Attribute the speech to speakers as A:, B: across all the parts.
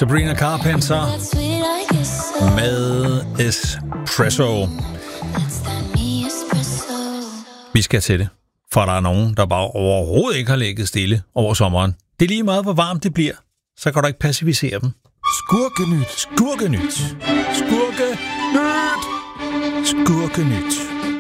A: Sabrina Carpenter med Espresso. Vi skal til det, for der er nogen, der bare overhovedet ikke har ligget stille over sommeren. Det er lige meget, hvor varmt det bliver, så kan du ikke passivisere dem.
B: Skurkenyt.
A: Skurkenyt. Skurkenyt. Skurkenyt.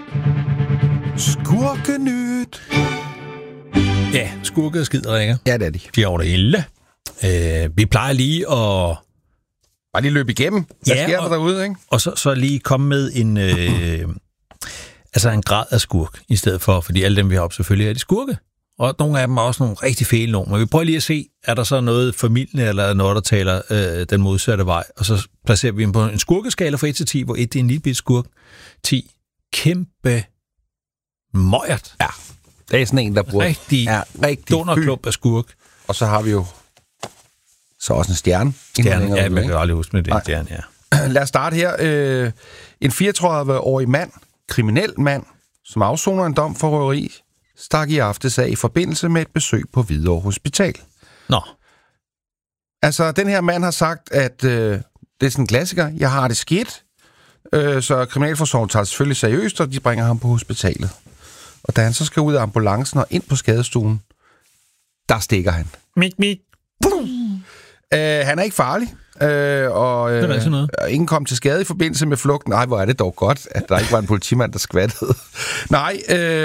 B: Skurkenyt.
A: Ja, skurke og skiderikker.
B: Ja, det er de.
A: De er over det hele. Vi plejer lige at...
B: Bare lige løbe igennem. Hvad sker der derude, ikke?
A: Og så lige komme med en... altså en grad af skurk, i stedet for, fordi alle dem, vi har op, selvfølgelig er de skurke. Og nogle af dem er også nogle rigtig fæle nogle. Men vi prøver lige at se, er der så noget familie, eller noget, der taler den modsatte vej. Og så placerer vi dem på en skurkeskala fra 1 til 10, hvor 1 det er en lille bit skurk. 10, kæmpe møjert.
B: Ja, det er sådan en, der bruger...
A: Rigtig dunderklump af skurk.
B: Og så har vi jo så også en stjerne.
A: Stjerne, ja, man kan aldrig huske med det. Stjerne, ja.
B: Lad os starte her. En 34-årig mand, kriminel mand, som afsoner en dom for røveri, stak i aftes af i forbindelse med et besøg på Hvidovre Hospital.
A: Nå.
B: Altså, den her mand har sagt, at det er sådan en klassiker. Jeg har det skidt. Så kriminalforsorgen tager det selvfølgelig seriøst, og de bringer ham på hospitalet. Og da han så skal ud af ambulancen og ind på skadestuen, der stikker han.
A: Mik.
B: Han er ikke farlig. Og ingen kom til skade i forbindelse med flugten. Nej, hvor er det dog godt, at der ikke var en politimand, der skvattede. Nej,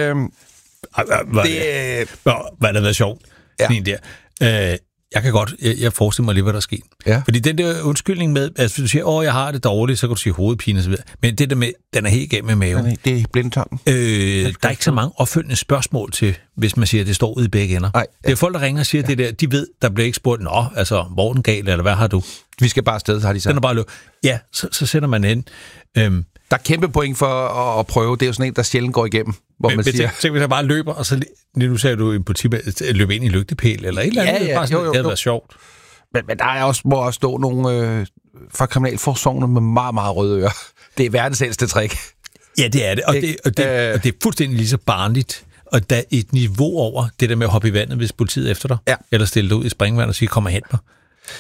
A: Hvad det været sjovt? Sådan der. Jeg kan godt, jeg forestiller mig lige, hvad der sker.
B: Ja.
A: Fordi den der undskyldning med, at hvis du siger, jeg har det dårligt, så kan du sige hovedpine og så videre. Men det der med, den er helt gennem med maven.
B: Det er blindtarmen.
A: Der er ikke så mange opfølgende spørgsmål til, hvis man siger, at det står ude i begge ender. Nej, ja. Det er folk, der ringer og siger det der, de ved, der bliver ikke spurgt, hvor er den galt, eller hvad har du?
B: Vi skal bare afsted, har de sagt.
A: Den er bare ja, så sætter man ind.
B: Der er kæmpe point for at prøve. Det er jo sådan en, der sjældent går igennem, hvor man siger...
A: Tænk, hvis jeg bare løber, og så nu sagde du en politimand løber ind i lygtepæl, eller et eller andet.
B: Ja,
A: bare sådan, det havde været sjovt.
B: Men der er også, må også stå nogle fra kriminalforsorgen med meget, meget røde ører. Det er verdens ældste trick.
A: Ja, det er det. Og det er fuldstændig lige så barnligt. Og der er et niveau over det der med at hoppe i vandet, hvis politiet er efter dig. Ja. Eller stille dig ud i springvand og sige, kom og hent mig.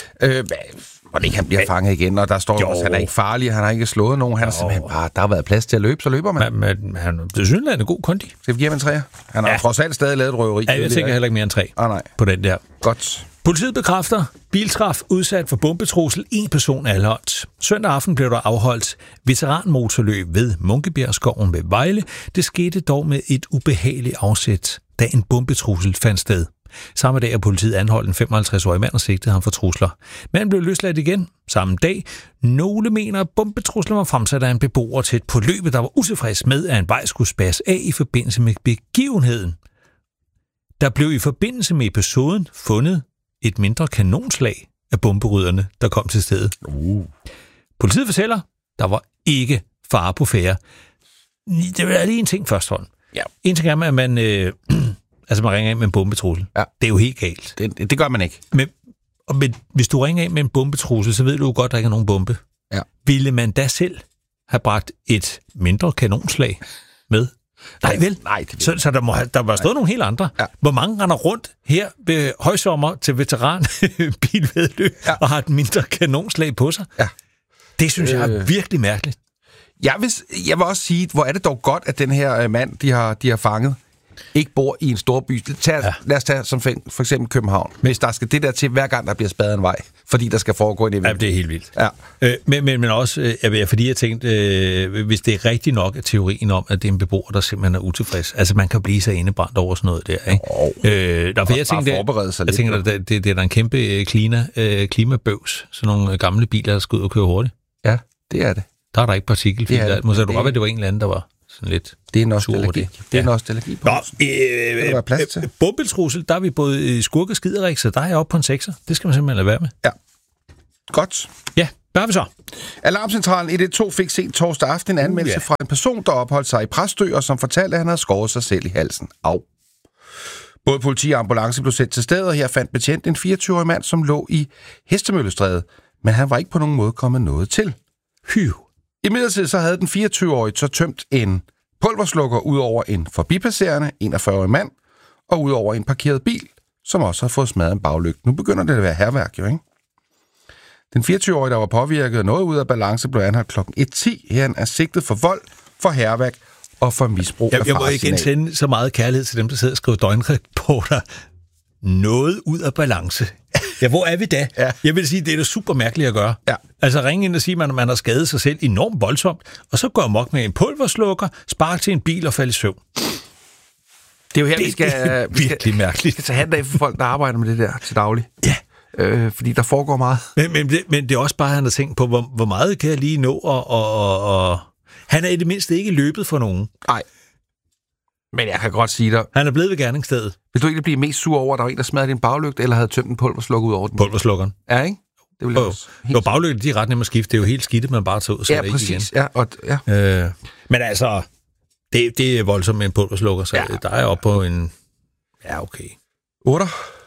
B: Og det kan blive fanget igen, og der står, at han er ikke farlig, han har ikke slået nogen, han er simpelthen bare, der har været plads til at løbe, så løber man.
A: Men det synes jeg er en god kondi.
B: Skal vi give ham en 3'er? Han har trods alt stadig lavet et røveri.
A: Ja, jeg tænker heller ikke mere end 3 på den der.
B: Godt.
A: Politiet bekræfter, biltræf udsat for bombetrussel, 1 person anholdt. Søndag aften blev der afholdt veteranmotorløb ved Munkebjergskoven ved Vejle. Det skete dog med et ubehageligt afsæt, da en bombetrussel fandt sted. Samme dag er politiet anholdt en 55-årig mand og sigtede ham for trusler. Manden blev løsladt igen samme dag. Nogle mener, at bombetrusler var fremsat af en beboer tæt på løbet, der var utilfreds med, at en vej skulle spærres af i forbindelse med begivenheden. Der blev i forbindelse med episoden fundet et mindre kanonslag af bomberydderne, der kom til stedet. Politiet fortæller, der var ikke fare på færde. Det er lige en ting først, Holm.
B: Ja.
A: En ting er, at man... man ringer ind med en bombetrussel. Ja. Det er jo helt galt.
B: Det gør man ikke.
A: Men hvis du ringer ind med en bombetrussel, så ved du jo godt, at der ikke er nogen bombe. Ja. Ville man da selv have bragt et mindre kanonslag med? Nej, vel?
B: Nej,
A: så der var stået nogle helt andre. Ja. Hvor mange render rundt her ved højsommer til veteranbilvedløb og har et mindre kanonslag på sig? Ja. Det synes jeg er virkelig mærkeligt.
B: Jeg vil også sige, hvor er det dog godt, at den her mand, de har fanget, ikke bor i en stor by. Lad os tage som for eksempel København. Hvis der skal det der til, hver gang der bliver spadet en vej, fordi der skal foregå en event.
A: Ja, det er helt vildt. Ja. Men også, fordi jeg tænkte, hvis det er rigtigt nok, at teorien om, at det er en beboer, der simpelthen er utilfreds. Altså, man kan blive så indebrændt over sådan noget der, ikke? Jeg tænker, det er der en kæmpe klimabøvs. Sådan nogle gamle biler, der skal ud og køre hurtigt.
B: Ja, det er det.
A: Der er der ikke partikelfilter. Måske du godt ved, det var en eller anden, der var sådan lidt...
B: Det er nostalgi. Det er nostalgi på husen.
A: Bombetrussel, der er vi både skurke og skiderik, så der er jeg oppe på en 6'er. Det skal man simpelthen lade være med.
B: Ja. Godt.
A: Ja, hvad er vi så?
B: Alarmcentralen 112 fik sent torsdag aften en anmeldelse fra en person, der opholdt sig i Præstø, og som fortalte, at han havde skåret sig selv i halsen. Au. Både politi og ambulance blev sendt til stedet, og her fandt betjent en 24-årig mand, som lå i Hestemøllestræde, men han var ikke på nogen måde kommet noget til. Imidlertid så havde den 24-årige så tømt en pulverslukker ud over en forbipasserende 41-årig mand, og ud over en parkeret bil, som også har fået smadret en baglygte. Nu begynder det at være hærværk, jo, ikke? Den 24-årige, der var påvirket og noget ud af balance, blev anholdt kl. 1:10. Her er sigtet for vold, for hærværk og for misbrug af
A: Jeg må igen sende så meget kærlighed til dem, der sidder og skriver døgnreporter. Noget ud af balance. Ja, hvor er vi da?
B: Ja.
A: Jeg vil sige, det er da super mærkeligt at gøre.
B: Ja.
A: Altså ringe ind og sige, at man har skadet sig selv enormt voldsomt, og så går amok med en pulverslukker, spark til en bil og falde i søvn.
B: Det er jo her, vi skal
A: virkelig mærkeligt.
B: Vi skal tage hand af for folk, der arbejder med det der til daglig.
A: Ja.
B: Fordi der foregår meget.
A: Men det er også bare, han har tænkt på, hvor meget kan jeg lige nå, og han er i det mindste ikke løbet for nogen.
B: Nej. Men jeg kan godt sige dig...
A: Han er blevet ved gerningsstedet.
B: Vil du ikke blive mest sur over, at der var en, der smadrede din baglygte, eller havde tømt en pulverslukker ud over den?
A: Pulverslukkeren.
B: Ja, ikke? Det vil jeg også.
A: Jo, baglygte, de er ret nemme at skifte. Det er jo helt skidt, man bare tager ud, så er det ikke igen.
B: Ja.
A: Men altså, det er voldsomt med en pulverslukker, så der er oppe på en... Ja, okay.
B: 8?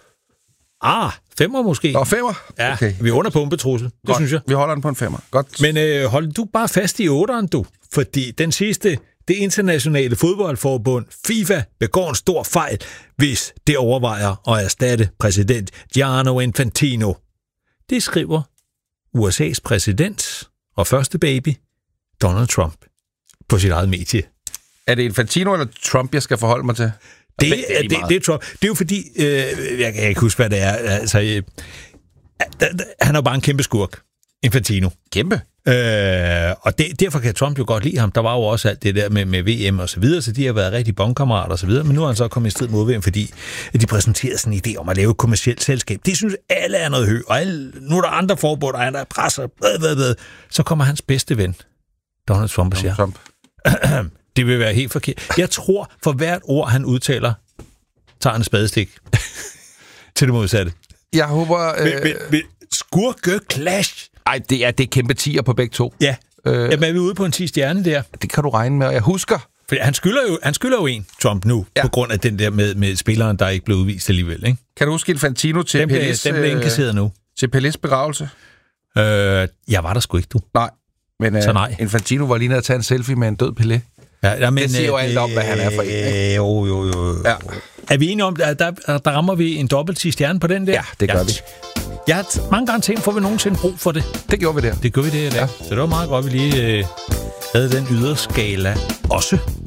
A: 5'er måske.
B: 5'er?
A: Ja, okay. Vi er under pumpetrussel. Det synes jeg.
B: Vi holder den på en 5'er. Godt.
A: Men hold du bare fast i 8'eren, du. Fordi den sidste... Det internationale fodboldforbund, FIFA, begår en stor fejl, hvis det overvejer at erstatte præsident Gianni Infantino. Det skriver USA's præsident og første baby, Donald Trump, på sit eget medie. Er
B: det Infantino eller Trump, jeg skal forholde mig til?
A: Det er Trump. Det er jo fordi, jeg kan ikke huske, hvad det er. Altså, han er jo bare en kæmpe skurk, Infantino.
B: Kæmpe?
A: Og derfor kan Trump jo godt lide ham. Der var jo også alt det der med VM og så videre, så de har været rigtig bonkammerater og så videre, men nu er han så kommet i strid mod VM, fordi de præsenterede sådan en idé om at lave et kommercielt selskab. Det synes alle er noget højt, og nu er der andre forbund, og han er presser, så kommer hans bedste ven, Donald Trump, og siger, det vil være helt forkert. Jeg tror, for hvert ord, han udtaler, tager han en spadestik til det modsatte.
B: Jeg håber...
A: Skurke-clash.
B: Ej, det er kæmpe 10'er på begge to.
A: Ja. Jamen, er vi ude på en 10 stjerne der?
B: Det kan du regne med, og jeg husker.
A: For han skylder jo en, Trump, nu, på grund af den der med spilleren, der ikke blev udvist alligevel, ikke?
B: Kan du huske Infantino til Pelés?
A: Den bliver indkasseret nu.
B: Til Pelés begravelse?
A: Jeg var der sgu ikke, du.
B: Nej, men
A: så nej.
B: Infantino var lige nede at tage en selfie med en død Pelé.
A: Ja, men,
B: det siger jo alt om, hvad han er for en.
A: Jo. Ja. Er vi enige om, at der rammer vi en dobbelt 10 stjerne på den der?
B: Ja, det gør vi.
A: Jeg har mange gange tænkt, får vi nogensinde brug for det?
B: Det gjorde vi der.
A: Det gjorde vi der. Så det var meget godt, vi lige havde den yderskala også.